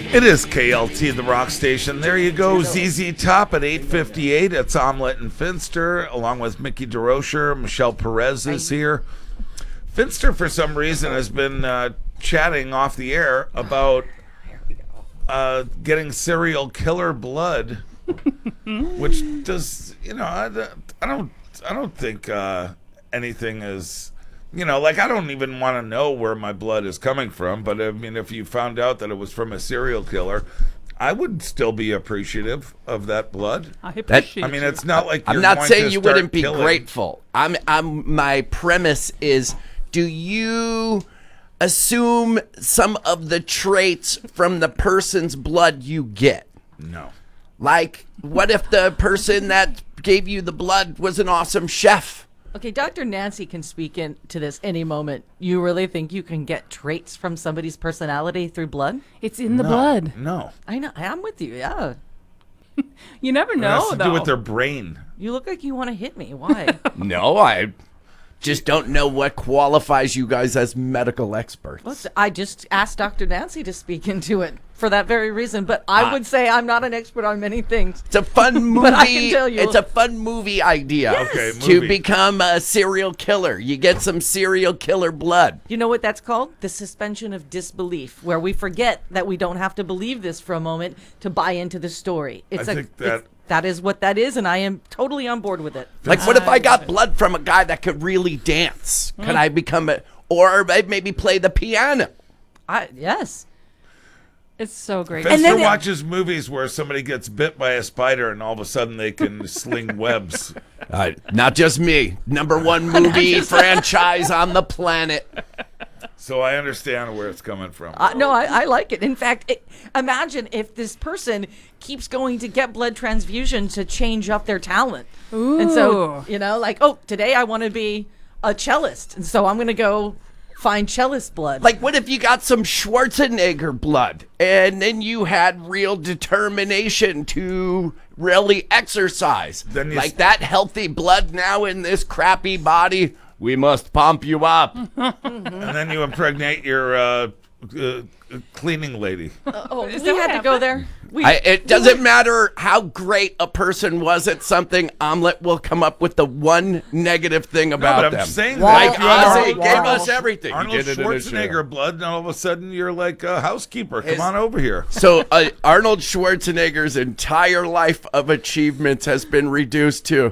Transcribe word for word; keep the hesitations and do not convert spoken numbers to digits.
It is K L T, the rock station. There you go, Z Z Top at eight fifty-eight. It's Omelette and Finster, along with Mickey DeRocher. Michelle Perez is here. Finster, for some reason, has been uh, chatting off the air about uh, getting serial killer blood, which does, you know, I, I don't, I don't think uh, anything is. You know, like, I don't even want to know where my blood is coming from, but I mean, if you found out that it was from a serial killer, I would still be appreciative of that blood. I appreciate I mean, you. it's not like I'm you're not going saying to you start wouldn't be killing. grateful. I'm, I'm. My premise is: do you assume some of the traits from the person's blood you get? No. Like, what if the person that gave you the blood was an awesome chef? Okay, Doctor Nancy can speak into this any moment. You really think you can get traits from somebody's personality through blood? It's in the No. blood. No. I know. I'm with you. Yeah. You never It has know, to though. do with their brain. You look like you want to hit me. Why? No, I just don't know what qualifies you guys as medical experts. Well, I just asked Doctor Nancy to speak into it for that very reason. But I Ah. would say I'm not an expert on many things. It's a fun movie. But I can tell you- It's a fun movie idea. Yes. Okay, To movie. become a serial killer. You get some serial killer blood. You know what that's called? The suspension of disbelief, where we forget that we don't have to believe this for a moment to buy into the story. It's I a, think that- it's- that is what that is, and I am totally on board with it. Like, what if I got blood from a guy that could really dance? Could I become a, or maybe play the piano? I yes. It's so great. Finster And then watches movies where somebody gets bit by a spider and all of a sudden they can sling webs. Uh, not just me. Number one movie franchise on the planet. So I understand where it's coming from. Uh, no, I, I like it. In fact, it, imagine if this person keeps going to get blood transfusion to change up their talent. And so, you know, like, oh, today I want to be a cellist. And so I'm going to go find cellist blood. Like, what if you got some Schwarzenegger blood and then you had real determination to really exercise? Then you like s- that healthy blood now in this crappy body, we must pump you up. And then you impregnate your uh, uh, cleaning lady. oh, Is we that what had to go there. We, I, it doesn't matter how great a person was at something, Omelette will come up with the one negative thing No, about but I'm them. saying Like that. If you had Ozzy Arnold- gave Arnold- us everything. He Arnold did it in a show. Schwarzenegger blood, and all of a sudden you're like a housekeeper. Come His- on over here. So uh, Arnold Schwarzenegger's entire life of achievements has been reduced to